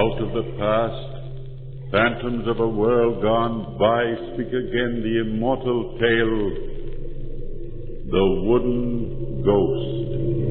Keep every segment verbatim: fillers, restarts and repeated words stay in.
Out of the past, phantoms of a world gone by, speak again the immortal tale, the Wooden Ghost.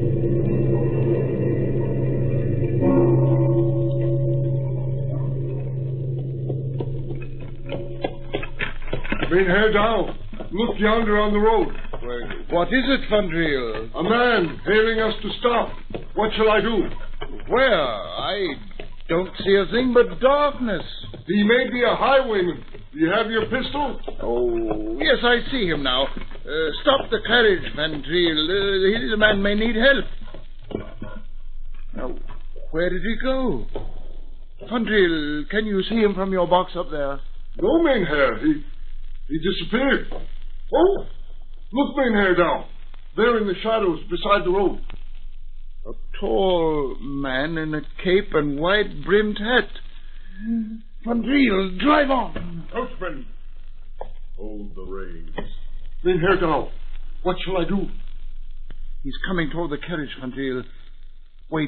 Mainherr Dow, look yonder on the road. What is it, Fandriel? A man hailing us to stop. What shall I do? Where? I don't see a thing but darkness. He may be a highwayman. Do you have your pistol? Oh, yes, I see him now. Uh, stop the carriage, Fandriel. Uh, the man may need help. Now, where did he go? Fandriel, can you see him from your box up there? No, Mainherr. He, he disappeared. Oh, look, Mainherr Dow. There in the shadows beside the road. A tall man in a cape and wide-brimmed hat. Fandriel, drive on. Coachman, hold the reins. Mainherr Dow, what shall I do? He's coming toward the carriage, Fandriel. Wait.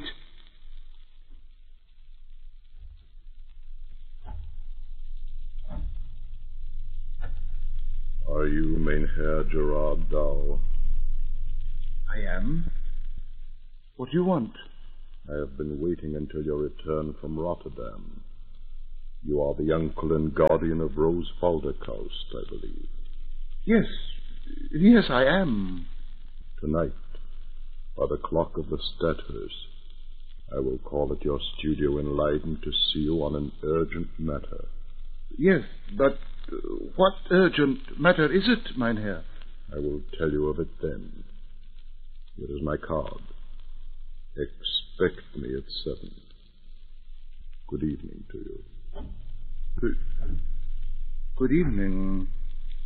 Are you Mainherr Gerard Dow? I am. What do you want? I have been waiting until your return from Rotterdam. You are the uncle and guardian of Rose Falderkaust, I believe. Yes. Yes, I am. Tonight, by the clock of the Stadthuis, I will call at your studio in Leiden to see you on an urgent matter. Yes, but uh, what urgent matter is it, Mynheer? I will tell you of it then. Here is my card. Expect me at seven. Good evening to you. Good, good evening.